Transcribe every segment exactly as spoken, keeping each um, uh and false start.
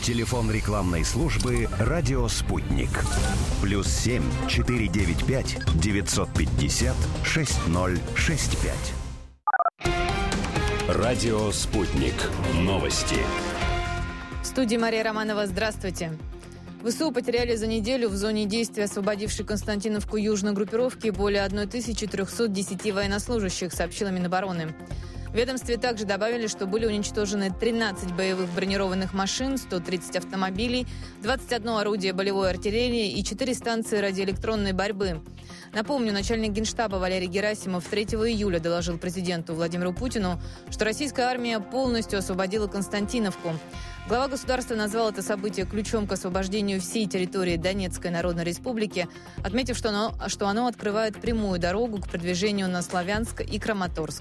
Телефон рекламной службы «Радио Спутник». Плюс семь четыре девять пять девятьсот пятьдесят шесть ноль шесть пять. «Радио Спутник». Новости. В студии Мария Романова. Здравствуйте. ВСУ потеряли за неделю в зоне действия освободившей Константиновку южной группировки более тысячи триста десять военнослужащих, сообщила Минобороны. В ведомстве также добавили, что были уничтожены тринадцать боевых бронированных машин, сто тридцать автомобилей, двадцать одно орудие болевой артиллерии и четыре станции радиоэлектронной борьбы. Напомню, начальник Генштаба Валерий Герасимов третьего июля доложил президенту Владимиру Путину, что российская армия полностью освободила Константиновку. Глава государства назвал это событие ключом к освобождению всей территории Донецкой Народной Республики, отметив, что оно, что оно открывает прямую дорогу к продвижению на Славянск и Краматорск.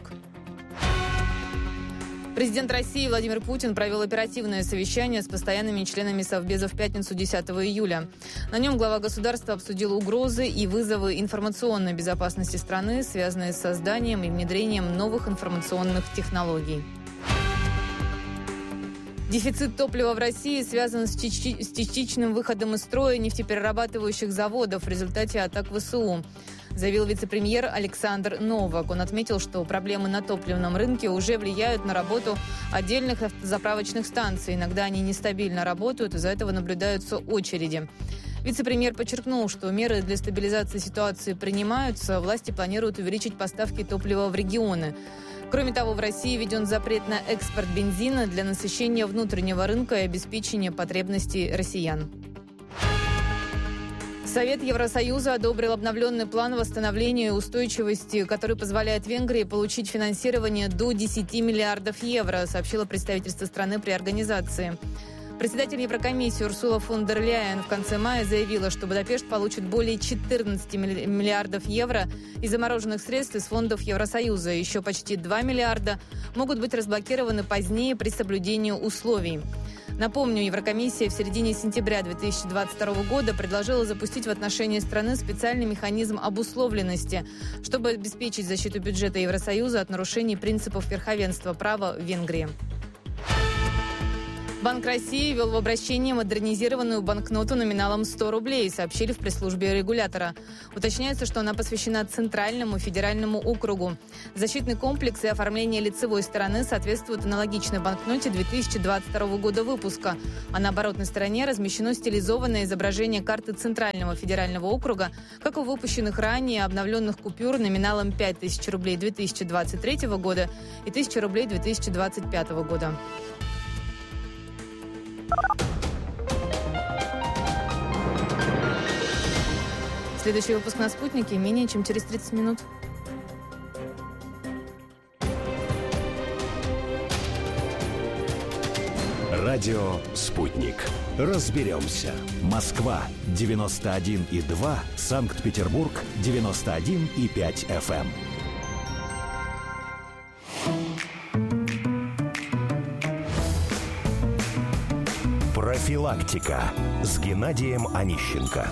Президент России Владимир Путин провел оперативное совещание с постоянными членами Совбеза в пятницу десятого июля. На нем глава государства обсудил угрозы и вызовы информационной безопасности страны, связанные с созданием и внедрением новых информационных технологий. Дефицит топлива в России связан с, части- с частичным выходом из строя нефтеперерабатывающих заводов в результате атак ВСУ, заявил вице-премьер Александр Новак. Он отметил, что проблемы на топливном рынке уже влияют на работу отдельных заправочных станций. Иногда они нестабильно работают, из-за этого наблюдаются очереди. Вице-премьер подчеркнул, что меры для стабилизации ситуации принимаются. Власти планируют увеличить поставки топлива в регионы. Кроме того, в России введен запрет на экспорт бензина для насыщения внутреннего рынка и обеспечения потребностей россиян. Совет Евросоюза одобрил обновленный план восстановления и устойчивости, который позволяет Венгрии получить финансирование до десяти миллиардов евро, сообщило представительство страны при организации. Председатель Еврокомиссии Урсула фон дер Ляйен в конце мая заявила, что Будапешт получит более четырнадцати миллиардов евро из замороженных средств из фондов Евросоюза. Еще почти два миллиарда могут быть разблокированы позднее при соблюдении условий. Напомню, Еврокомиссия в середине сентября две тысячи двадцать второго года предложила запустить в отношении страны специальный механизм обусловленности, чтобы обеспечить защиту бюджета Евросоюза от нарушений принципов верховенства права в Венгрии. Банк России ввел в обращение модернизированную банкноту номиналом сто рублей, сообщили в пресс-службе регулятора. Уточняется, что она посвящена Центральному федеральному округу. Защитный комплекс и оформление лицевой стороны соответствуют аналогичной банкноте две тысячи двадцать второго года выпуска. А на оборотной стороне размещено стилизованное изображение карты Центрального федерального округа, как у выпущенных ранее обновленных купюр номиналом пять тысяч рублей две тысячи двадцать третьего года и тысяча рублей две тысячи двадцать пятого года. Следующий выпуск на «Спутнике» менее чем через тридцать минут. Радио «Спутник». Разберемся. Москва девяносто один и два, Санкт-Петербург девяносто один и пять эф эм. Профилактика с Геннадием Онищенко.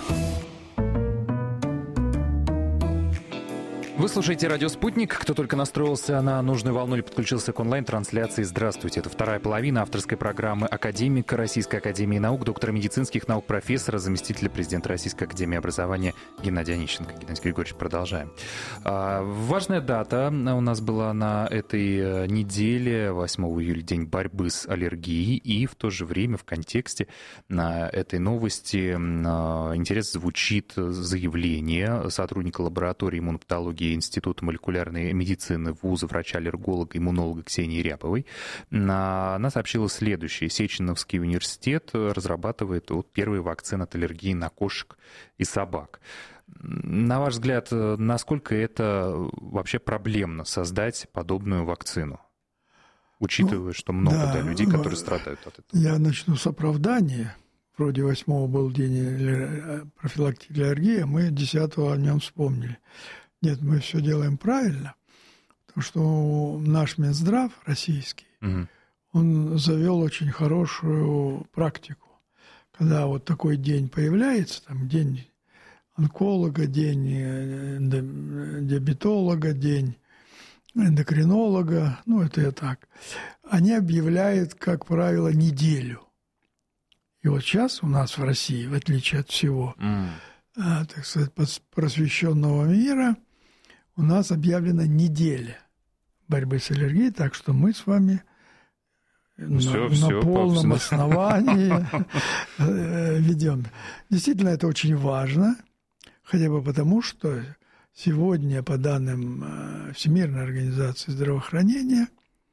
Вы слушаете «Радио Спутник». Кто только настроился на нужную волну или подключился к онлайн-трансляции, здравствуйте. Это вторая половина авторской программы академика Российской академии наук, доктора медицинских наук, профессора, заместителя президента Российской академии образования Геннадия Онищенко. Геннадий Григорьевич, продолжаем. Важная дата у нас была на этой неделе, восьмого июля, день борьбы с аллергией. И в то же время в контексте этой новости интересно звучит заявление сотрудника лаборатории иммунопатологии Института молекулярной медицины вуза, врача-аллерголога, иммунолога Ксении Ряповой. Она сообщила следующее. Сеченовский университет разрабатывает вот первые вакцины от аллергии на кошек и собак. На ваш взгляд, насколько это вообще проблемно создать подобную вакцину? Учитывая, ну, что много да, да, людей, которые страдают от этого. Я начну с оправдания. Вроде восьмого был день профилактики аллергии, а мы десятого о нем вспомнили. Нет, мы все делаем правильно, потому что наш Минздрав российский, угу. он завел очень хорошую практику. Когда вот такой день появляется, там день онколога, день диабетолога, день эндокринолога, ну это я так, они объявляют, как правило, неделю. И вот сейчас у нас в России, в отличие от всего, mm. а, так сказать, просвещенного мира, у нас объявлена неделя борьбы с аллергией, так что мы с вами на, все, на все, полном по... основании ведем. Действительно, это очень важно, хотя бы потому, что сегодня, по данным Всемирной организации здравоохранения,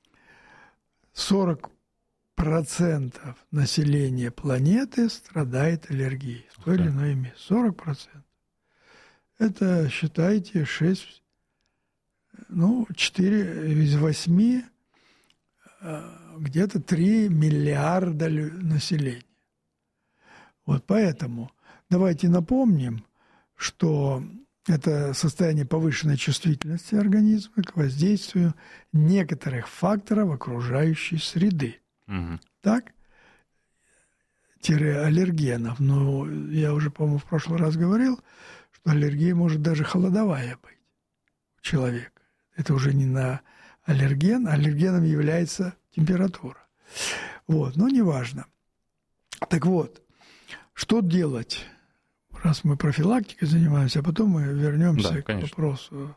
сорок процентов населения планеты страдает аллергией в той или иной мере. сорок процентов. Это, считайте, шесть, ну, четыре из восьми, где-то три миллиарда населения. Вот поэтому давайте напомним, что это состояние повышенной чувствительности организма к воздействию некоторых факторов окружающей среды. Угу. Так? Тире аллергенов. Но я уже, по-моему, в прошлый раз говорил, что аллергия может даже холодовая быть у человека. Это уже не на аллерген. Аллергеном является температура. Вот. Но неважно. Так вот, что делать, раз мы профилактикой занимаемся, а потом мы вернемся да, к конечно. вопросу.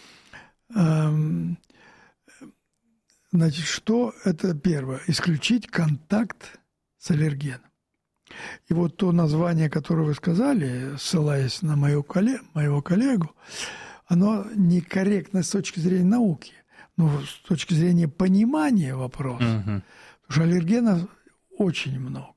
Значит, что это первое? Исключить контакт с аллергеном. И вот то название, которое вы сказали, ссылаясь на мою коллег, моего коллегу, оно некорректно с точки зрения науки, но с точки зрения понимания вопроса. Угу. Потому что аллергенов очень много.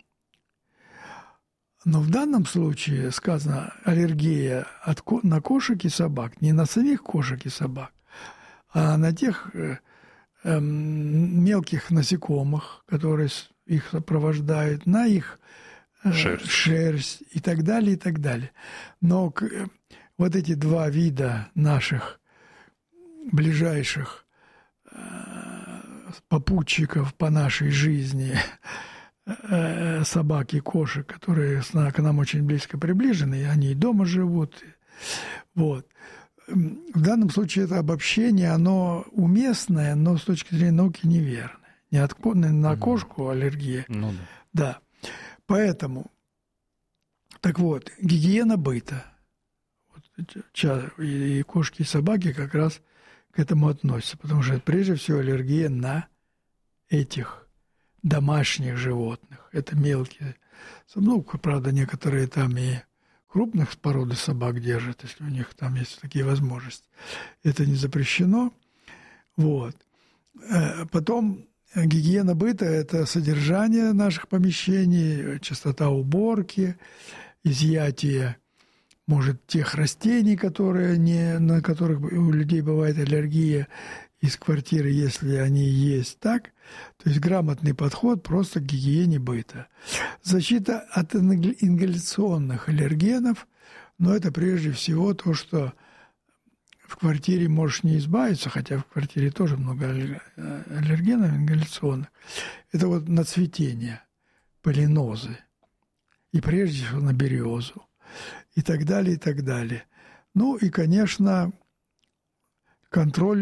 Но в данном случае сказано аллергия от, на кошек и собак. Не на самих кошек и собак, а на тех э, э, мелких насекомых, которые их сопровождают, на их э, шерсть. шерсть и так далее, и так далее. Но э, вот эти два вида наших ближайших э, попутчиков по нашей жизни, собак и кошек, которые к нам очень близко приближены, они и дома живут. Вот. В данном случае это обобщение, оно уместное, но с точки зрения науки неверное. Не от, на кошку аллергия. Ну, да. да. Поэтому, так вот, гигиена быта. Вот, и кошки, и собаки как раз к этому относятся, потому что прежде всего аллергия на этих домашних животных. Это мелкие. Ну, правда, некоторые там и крупных породы собак держат, если у них там есть такие возможности. Это не запрещено. Вот. Потом гигиена быта – это содержание наших помещений, частота уборки, изъятие, может, тех растений, которые не, на которых у людей бывает аллергия, из квартиры, если они есть, так? То есть грамотный подход просто к гигиене быта. Защита от ингаляционных аллергенов, но это прежде всего то, что в квартире можешь не избавиться, хотя в квартире тоже много аллергенов ингаляционных. Это вот на цветение, полинозы, и прежде всего на березу, и так далее, и так далее. Ну и, конечно, контроль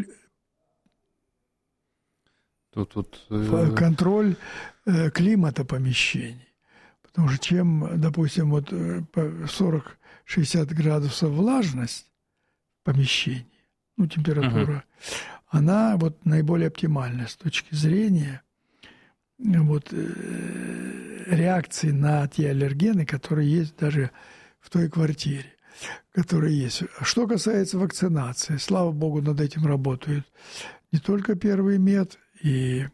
Тут, тут, э... контроль э, климата помещений. Потому что чем, допустим, вот сорок-шестьдесят градусов влажность помещений, ну, температура, uh-huh. она вот наиболее оптимальна с точки зрения вот, э, реакции на те аллергены, которые есть даже в той квартире, которые есть. Что касается вакцинации, слава богу, над этим работают не только Первый мед, и,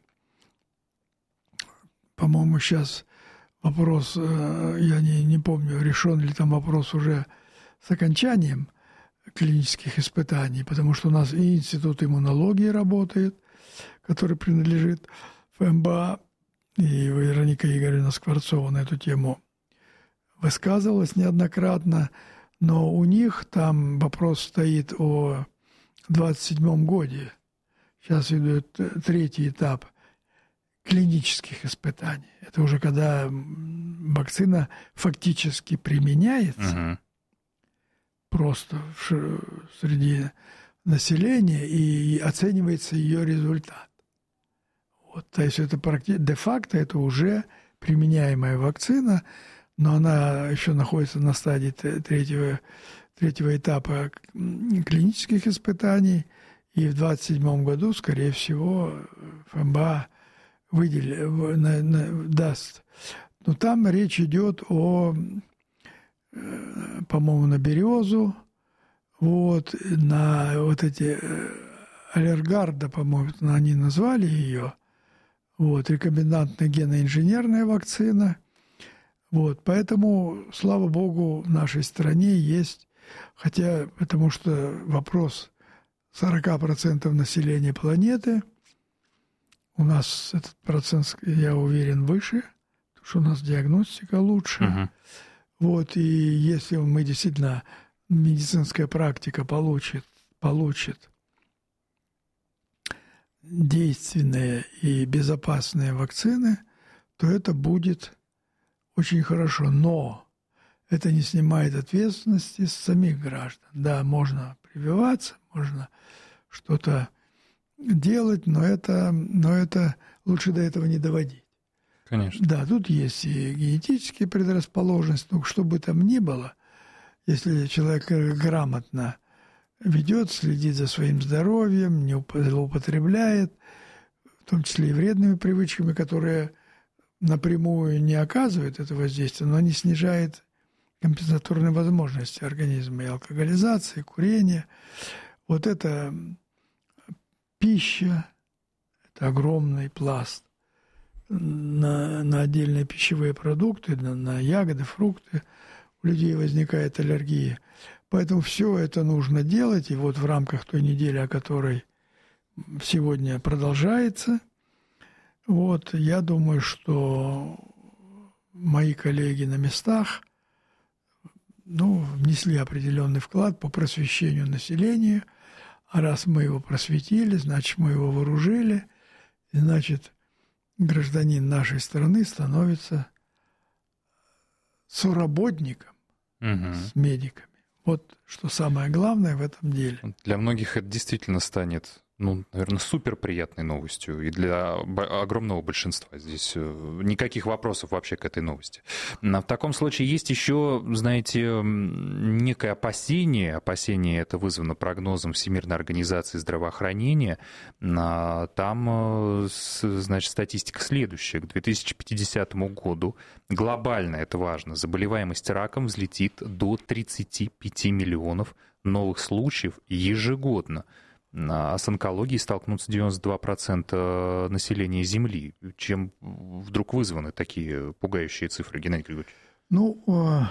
по-моему, сейчас вопрос, я не, не помню, решен ли там вопрос уже с окончанием клинических испытаний, потому что у нас и Институт иммунологии работает, который принадлежит ФМБА, и Вероника Игоревна Скворцова на эту тему высказывалась неоднократно, но у них там вопрос стоит о двадцать седьмом годе. Сейчас идет третий этап клинических испытаний. Это уже когда вакцина фактически применяется угу. просто в, среди населения и оценивается ее результат. Вот, то есть это практи- де-факто это уже применяемая вакцина, но она еще находится на стадии третьего, третьего этапа клинических испытаний, и в двадцать седьмом году, скорее всего, ФМБА выделит, на, на, даст. Но там речь идет о, по-моему, на березу, вот, на вот эти аллергарда, по-моему, они назвали ее, вот, рекомбинантная геноинженерная вакцина. Вот, поэтому, слава богу, в нашей стране есть, хотя, потому что вопрос сорок процентов населения планеты, у нас этот процент, я уверен, выше, потому что у нас диагностика лучше. Uh-huh. Вот, и если мы действительно, медицинская практика получит, получит действенные и безопасные вакцины, то это будет очень хорошо, но это не снимает ответственности с самих граждан. Да, можно прививаться, можно что-то делать, но это, но это лучше до этого не доводить. Конечно. Да, тут есть и генетические предрасположенности, но что бы там ни было, если человек грамотно ведет, следит за своим здоровьем, не злоупотребляет, в том числе и вредными привычками, которые напрямую не оказывают это воздействие, но они снижают компенсаторные возможности организма, и алкоголизация, и курение. Вот это пища, это огромный пласт. На, на отдельные пищевые продукты, на, на ягоды, фрукты у людей возникает аллергия. Поэтому все это нужно делать, и вот в рамках той недели, о которой сегодня продолжается, вот, я думаю, что мои коллеги на местах, ну, внесли определенный вклад по просвещению населения, а раз мы его просветили, значит, мы его вооружили, и, значит, гражданин нашей страны становится соработником угу. с медиками. Вот что самое главное в этом деле. Для многих это действительно станет, ну, наверное, супер приятной новостью. И для огромного большинства здесь никаких вопросов вообще к этой новости. В таком случае есть еще, знаете, некое опасение. Опасение это вызвано прогнозом Всемирной организации здравоохранения. Там, значит, статистика следующая. К две тысячи пятидесятому году глобально, это важно, заболеваемость раком взлетит до тридцати пяти миллионов новых случаев ежегодно. А с онкологией столкнутся девяносто два процента населения Земли. Чем вдруг вызваны такие пугающие цифры, Геннадий Григорьевич? Ну,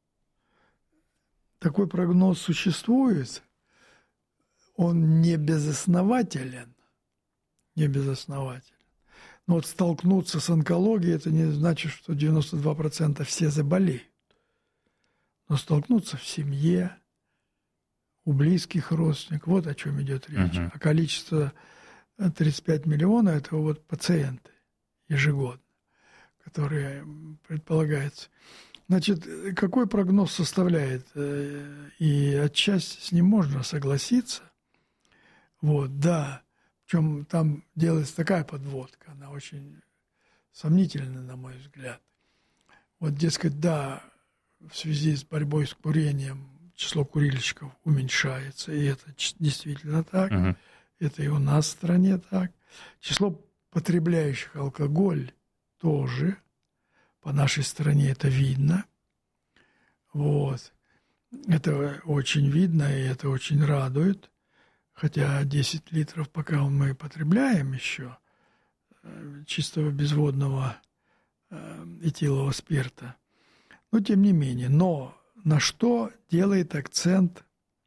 такой прогноз существует. Он не безоснователен. Не безоснователен. Но вот столкнуться с онкологией, это не значит, что девяносто два процента все заболеют. Но столкнуться в семье, у близких родственников, вот о чем идет речь. Uh-huh. А количество тридцать пять миллионов – это вот пациенты ежегодно, которые предполагается. Значит, какой прогноз составляет? И отчасти с ним можно согласиться. Вот, да. Причем там делается такая подводка, она очень сомнительная, на мой взгляд. Вот, дескать, да, в связи с борьбой с курением число курильщиков уменьшается, и это действительно так. Uh-huh. Это и у нас в стране так. Число потребляющих алкоголь тоже. По нашей стране это видно. Вот. Это очень видно, и это очень радует. Хотя десять литров, пока мы потребляем еще чистого безводного этилового спирта. Но тем не менее. Но на что делает акцент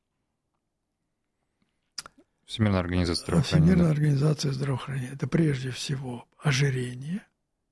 Всемирная организация здравоохранения? Всемирная да. организация здравоохранения. Это прежде всего ожирение.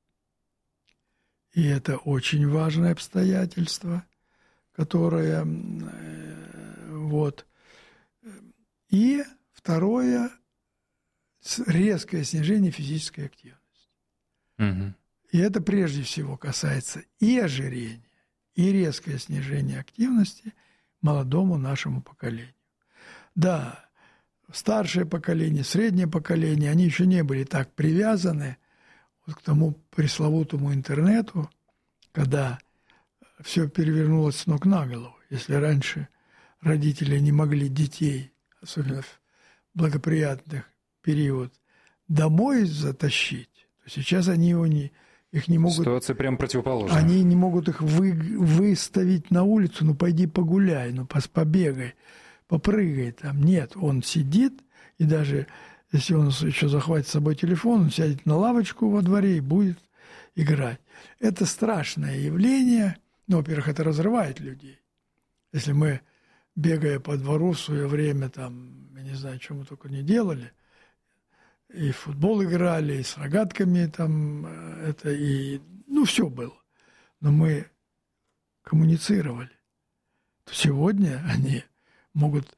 И это очень важное обстоятельство, которое вот. И второе резкое снижение физической активности. Угу. И это прежде всего касается и ожирения, и резкое снижение активности молодому нашему поколению. Да, старшее поколение, среднее поколение, они еще не были так привязаны вот к тому пресловутому интернету, когда все перевернулось с ног на голову. Если раньше родители не могли детей, особенно в благоприятный период, домой затащить, то сейчас они его не, их не могут... Ситуация прям противоположная. Они не могут их вы, выставить на улицу, ну пойди погуляй, ну побегай, попрыгай там. Нет, он сидит, и даже если он еще захватит с собой телефон, он сядет на лавочку во дворе и будет играть. Это страшное явление. Ну, во-первых, это разрывает людей. Если мы, бегая по двору в свое время, там, я не знаю, что мы только не делали, и в футбол играли, и с рогатками там это, и, ну, все было. Но мы коммуницировали. То сегодня они могут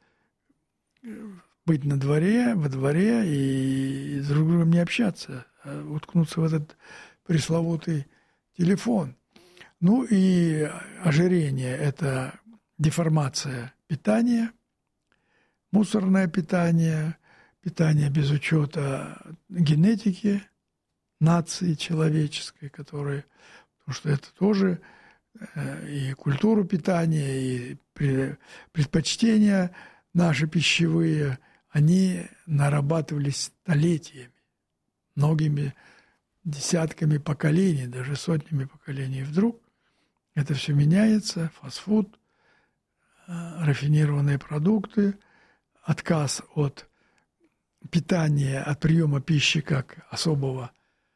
быть на дворе, во дворе и друг с другом не общаться, а уткнуться в этот пресловутый телефон. Ну и ожирение – это деформация питания, мусорное питание, питание без учета генетики нации человеческой, которые, потому что это тоже и культуру питания, и предпочтения наши пищевые, они нарабатывались столетиями, многими десятками поколений, даже сотнями поколений. Вдруг это все меняется, фастфуд, рафинированные продукты, отказ от питания, от приема пищи как особого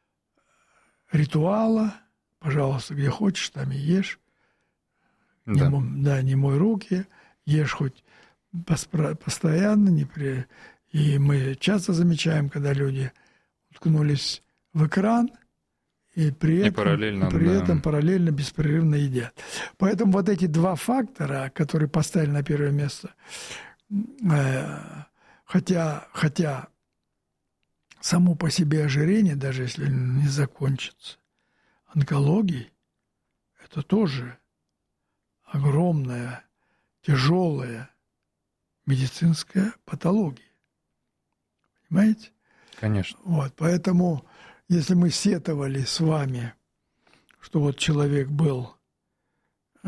ритуала. Пожалуйста, где хочешь, там и ешь. Да, не, да, не мой руки, ешь хоть постоянно. Не при... И мы часто замечаем, когда люди уткнулись в экран, и при этом, и параллельно, при да. этом параллельно беспрерывно едят. Поэтому вот эти два фактора, которые поставили на первое место, хотя, хотя само по себе ожирение, даже если не закончится онкологией, это тоже огромная, тяжелая медицинская патология. Понимаете? Конечно. Вот, поэтому, если мы сетовали с вами, что вот человек был э,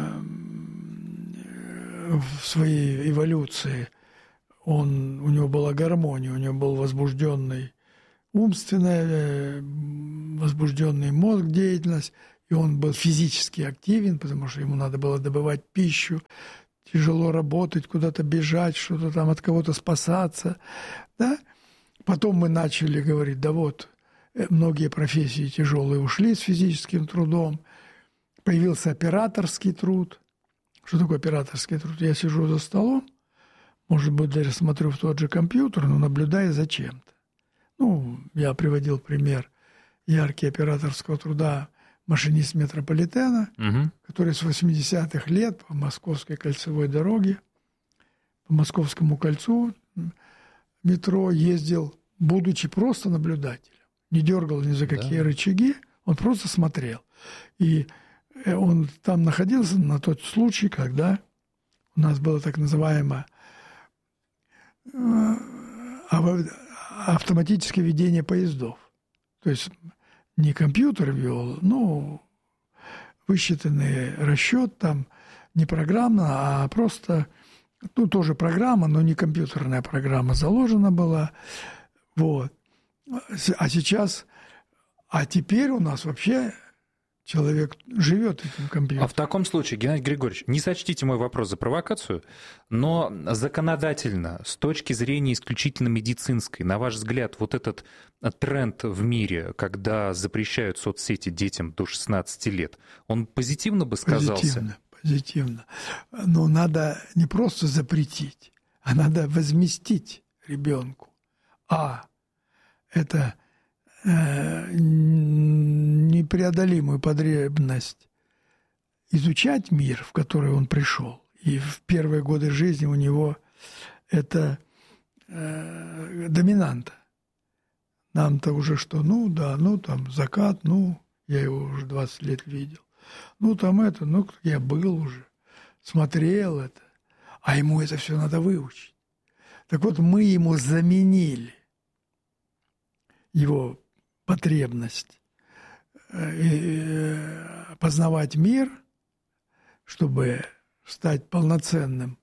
в своей эволюции, он, у него была гармония, у него был возбужденный умственная, возбужденный мозг, деятельность, и он был физически активен, потому что ему надо было добывать пищу, тяжело работать, куда-то бежать, что-то там от кого-то спасаться, да? Потом мы начали говорить, да вот, многие профессии тяжелые ушли с физическим трудом, появился операторский труд. Что такое операторский труд? Я сижу за столом, может быть, даже смотрю в тот же компьютер, но наблюдаю за чем-то. Ну, я приводил пример яркий операторского труда машинист метрополитена, угу. который с восьмидесятых лет по Московской кольцевой дороге, по Московскому кольцу метро ездил, будучи просто наблюдателем. Не дергал ни за какие да. рычаги, он просто смотрел. И он там находился на тот случай, когда у нас было так называемое автоматическое ведение поездов. То есть не компьютер вел, но высчитанный расчет там не программно, а просто, ну, тоже программа, но не компьютерная программа заложена была. Вот. А сейчас, а теперь у нас вообще человек живет этим компьютером. А в таком случае, Геннадий Григорьевич, не сочтите мой вопрос за провокацию, но законодательно, с точки зрения исключительно медицинской, на ваш взгляд, вот этот тренд в мире, когда запрещают соцсети детям до шестнадцати лет, он позитивно бы сказался? Позитивно, позитивно. Но надо не просто запретить, а надо возместить ребенку. А это непреодолимую потребность изучать мир, в который он пришел. И в первые годы жизни у него это э, доминанта. Нам-то уже что, ну да, ну там закат, ну я его уже двадцать лет видел. Ну там это, ну я был уже, смотрел это. А ему это все надо выучить. Так вот мы ему заменили его потребность познавать мир, чтобы стать полноценным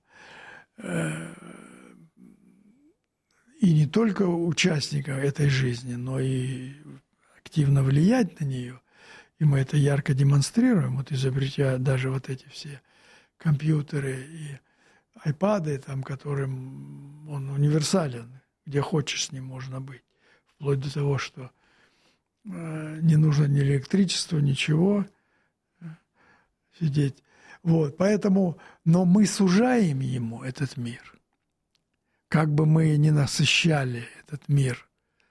и не только участником этой жизни, но и активно влиять на нее. И мы это ярко демонстрируем, вот изобретя даже вот эти все компьютеры и айпады, там, которым он универсален, где хочешь с ним можно быть, вплоть до того, что э, не нужно ни электричества, ничего, э, сидеть. Вот, поэтому, но мы сужаем ему этот мир. Как бы мы ни насыщали этот мир,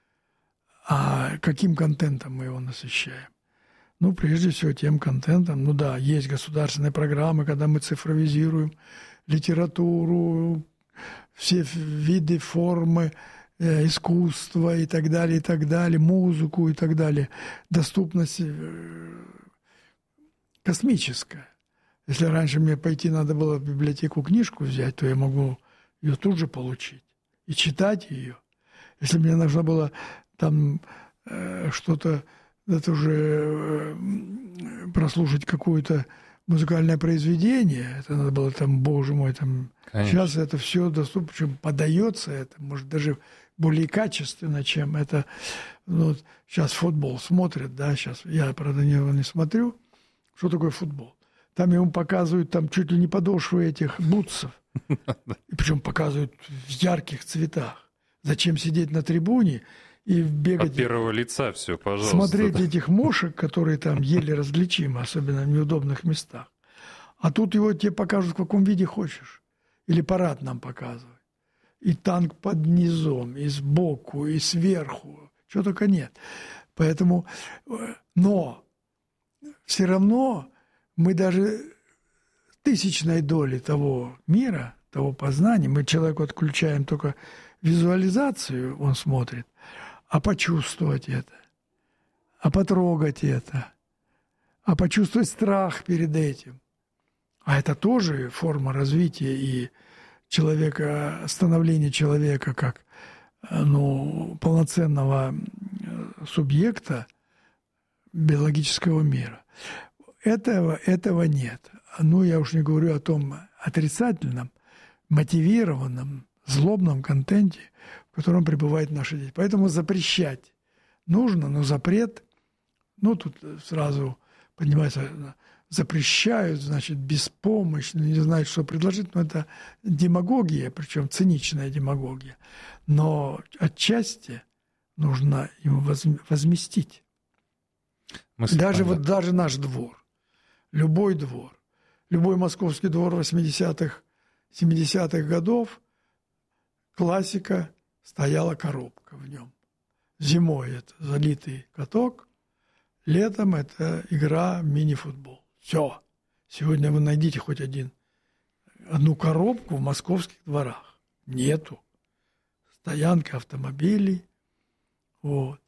а каким контентом мы его насыщаем? Ну, прежде всего, тем контентом. Ну да, есть государственные программы, когда мы цифровизируем литературу, все виды, формы э, искусства и так далее, и так далее, музыку и так далее. Доступность э, космическая. Если раньше мне пойти надо было в библиотеку книжку взять, то я могу ее тут же получить и читать ее. Если мне нужно было там э, что-то, это уже э, прослушать какое-то музыкальное произведение, это надо было там, боже мой, там. Конечно. Сейчас это все доступно, причем подается это, может, даже более качественно, чем это. Ну, вот сейчас футбол смотрят, да, сейчас я, правда, него не смотрю. Что такое футбол? Там ему показывают там чуть ли не подошвы этих бутсов. И причем показывают в ярких цветах. Зачем сидеть на трибуне и бегать... От первого лица все, пожалуйста. Смотреть этих мошек, которые там еле различимы, особенно в неудобных местах. А тут его тебе покажут в каком виде хочешь. Или парад нам показывают. И танк под низом, и сбоку, и сверху. Чего только нет. Поэтому... Но все равно мы даже... тысячной доли того мира, того познания, мы человеку отключаем только визуализацию, он смотрит, а почувствовать это, а потрогать это, а почувствовать страх перед этим. А это тоже форма развития и человека, становления человека как ну, полноценного субъекта биологического мира. Этого, этого нет. Ну, я уж не говорю о том отрицательном, мотивированном, злобном контенте, в котором пребывают наши дети. Поэтому запрещать нужно, но запрет, ну, тут сразу, понимаете, запрещают, значит, беспомощно, не знают, что предложить, но это демагогия, причем циничная демагогия. Но отчасти нужно ему возместить. Мысль даже, вот, даже наш двор, любой двор, любой московский двор восьмидесятых, семидесятых годов, классика, стояла коробка в нем. Зимой это залитый каток, летом это игра в мини-футбол. Все. Сегодня вы найдите хоть один, одну коробку в московских дворах. Нету. Стоянка автомобилей. Вот.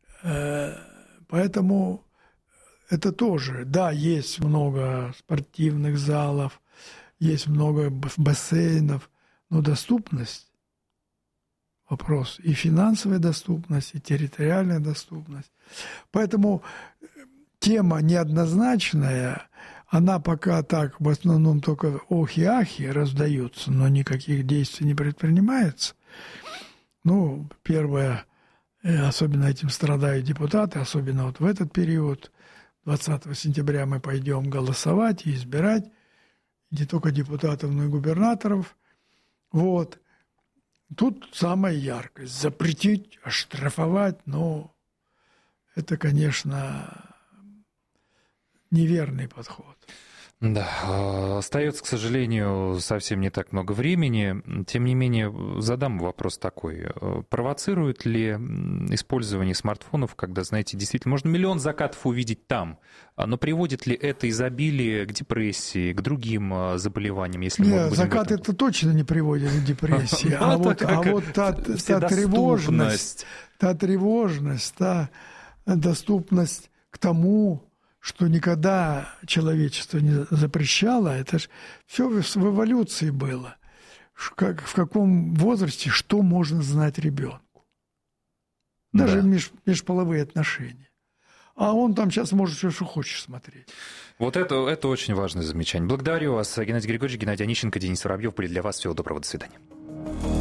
Поэтому это тоже, да, есть много спортивных залов, есть много бассейнов, но доступность, вопрос, и финансовая доступность, и территориальная доступность. Поэтому тема неоднозначная, она пока так в основном только охи-ахи раздаются, но никаких действий не предпринимается. Ну, первое, особенно этим страдают депутаты, особенно вот в этот период, двадцатого сентября мы пойдем голосовать и избирать не только депутатов, но и губернаторов. Вот. Тут самая яркость. Запретить, оштрафовать, но это, конечно, неверный подход. Да, остается, к сожалению, совсем не так много времени. Тем не менее, задам вопрос такой. Провоцирует ли использование смартфонов, когда, знаете, действительно можно миллион закатов увидеть там, но приводит ли это изобилие к депрессии, к другим заболеваниям? Если Нет, закат это точно не приводит к депрессии. А вот та тревожность, та тревожность, та доступность к тому, что никогда человечество не запрещало, это же все в эволюции было. Как, в каком возрасте что можно знать ребенку? даже да. меж, межполовые отношения. А он там сейчас может все, что хочешь смотреть. Вот это, это очень важное замечание. Благодарю вас. Геннадий Григорьевич, Геннадий Онищенко, Денис Воробьев были для вас. Всего доброго, до свидания.